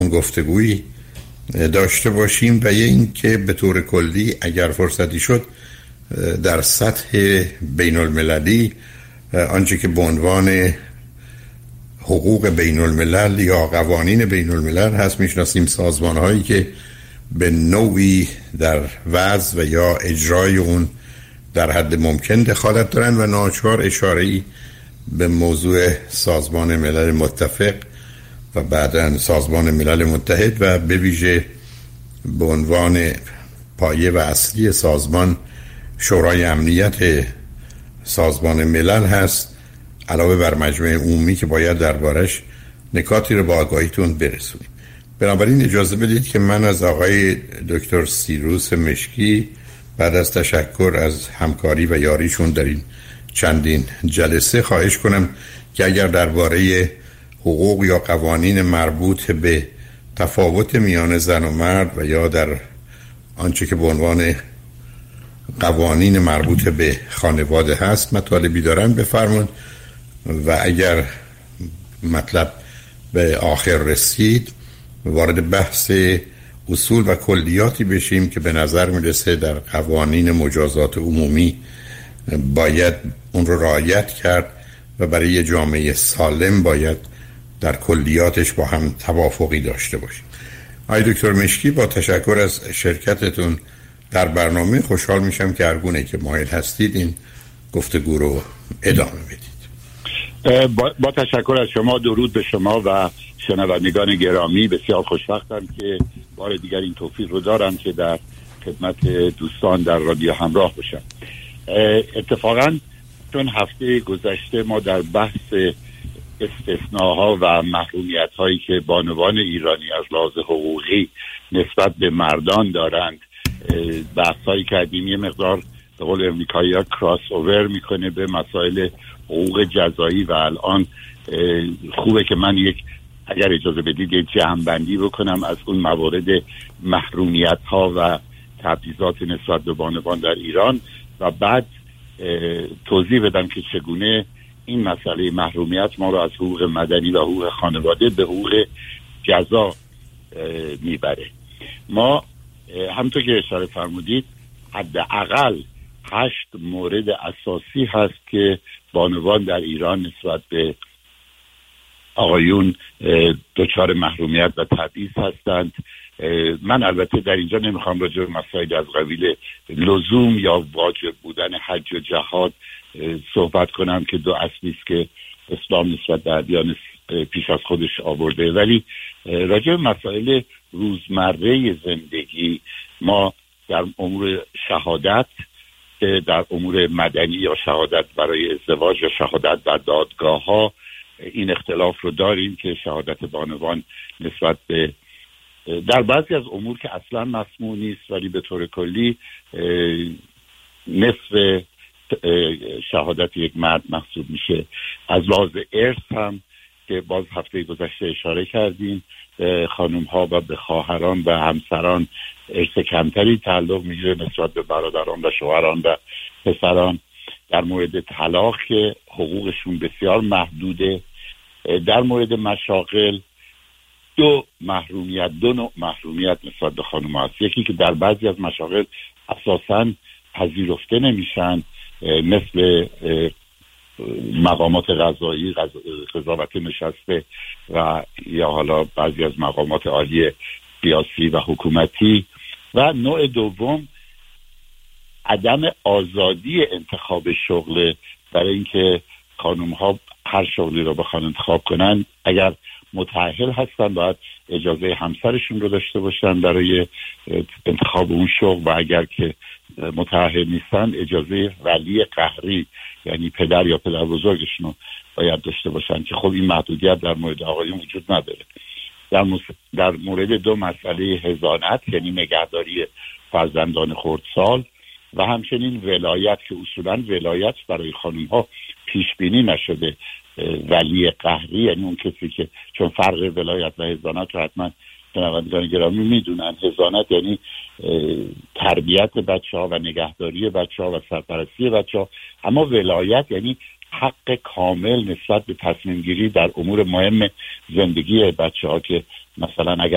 گفتگویی داشته باشیم و یه این که به طور کلی اگر فرصتی شد در سطح بین المللی آنچه که به عنوان حقوق بین الملل یا قوانین بین الملل هست میشناسیم، سازمان هایی که به نوعی در وضع و یا اجرای اون در حد ممکن دخالت دارن و ناچار اشاره‌ای به موضوع سازمان ملل متفق و بعداً سازمان ملل متحد و به ویژه به عنوان پایه و اصلی سازمان شورای امنیت سازمان ملل هست، علاوه بر مجمع عمومی که باید دربارش نکاتی رو با آگاهیتون برسونیم. بنابراین اجازه بدید که من از آقای دکتر سیروس مشکی بعد از تشکر از همکاری و یاریشون در این چندین جلسه خواهش کنم که اگر درباره حقوق یا قوانین مربوط به تفاوت میان زن و مرد و یا در آنچه که به عنوان قوانین مربوط به خانواده هست مطالبی دارن بفرمایید و اگر مطلب به آخر رسید وارد بحث اصول و کلیاتی بشیم که به نظر میرسه در قوانین مجازات عمومی باید اون رو رعایت کرد و برای یه جامعه سالم باید در کلیاتش با هم توافقی داشته باشیم. آقای دکتر مشکی، با تشکر از شرکتتون در برنامه خوشحال میشم که هر گونه که مایل هستید این گفتگو رو ادامه بدید. با تشکر از شما، درود به شما و شنوندگان گرامی. بسیار خوشبختم که بار دیگر این توفیق رو دارم که در خدمت دوستان در رادیو همراه باشم. اتفاقا چون هفته گذشته ما در بحث استثناها و محرومیت‌هایی که بانوان ایرانی از لحاظ حقوقی نسبت به مردان دارند بحث‌هایی کردیم، یه مقدار به قول امریکایی‌ها کراس اوور میکنه به مسائل حقوق جزایی و الان خوبه که من اگر اجازه بدید یک جمع‌بندی بکنم از اون موارد محرومیت‌ها و تبعیضات نسبت به بانوان در ایران و بعد توضیح بدم که چگونه این مسئله محرومیت ما رو از حقوق مدنی و حقوق خانواده به حقوق جزا میبره. ما همونطور که اشاره فرمودید حداقل 8 مورد اساسی هست که بانوان در ایران نسبت به آقایون دچار محرومیت و تبعیض هستند. من البته در اینجا نمیخوام راجع به مسائل از قبیل لزوم یا واجب بودن حج و جهاد صحبت کنم که دو اصلی است که اسلام نسبت به ادیان پیش از خودش آورده، ولی راجع به مسائل روزمره زندگی ما در امور شهادت، در امور مدنی یا شهادت برای ازدواج یا شهادت در دادگاه ها این اختلاف رو داریم که شهادت بانوان نسبت به در بعضی از امور که اصلا مسموع نیست ولی به طور کلی نصف شهادت یک مرد محسوب میشه. از لحاظ ارث هم که باز هفته گذشته اشاره کردیم خانم ها و به خواهران و همسران ارث کمتری تعلق میگیره نسبت به برادران و شوهران و پسران. در مورد طلاق که حقوقشون بسیار محدوده. در مورد مشاغل دو نوع محرومیت نسبت به خانم هست. یکی که در بعضی از مشاغل اساساً پذیرفته نمیشن مثل مقامات قضایی، قضاوت نشسته و یا حالا بعضی از مقامات عالی سیاسی و حکومتی. و نوع دوم عدم آزادی انتخاب شغل، برای اینکه خانم ها هر شغلی رو بخوان انتخاب کنن اگر متأهل هستن باید اجازه همسرشون رو داشته باشن برای انتخاب اون شغل و اگر که متأهل نیستن اجازه ولی قهری یعنی پدر یا پدر بزرگشون رو باید داشته باشن که خب این محدودیت در مورد آقایون وجود نداره. در مورد دو مسئله حضانت یعنی نگهداری فرزندان خردسال و همچنین ولایت که اصولا ولایت برای خانم ها پیش بینی نشده، ولی قهری یعنی اون کسی که چون فرق ولایت و حضانت رو حتما شنوندگان گرامی میدونن، حضانت یعنی تربیت بچه ها و نگهداری بچه ها و سرپرستی بچه ها، اما ولایت یعنی حق کامل نسبت به تصمیم گیری در امور مهم زندگی بچه ها که مثلا اگر